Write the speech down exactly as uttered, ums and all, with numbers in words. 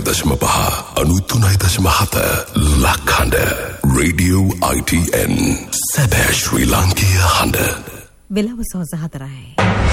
දශම පහ අනු තුනයි දශම හත ලක්හඬ රේඩියෝ I T N සැබෑ ශ්‍රී ලාංකීය හඬ වෙලාව සවස හතරයි.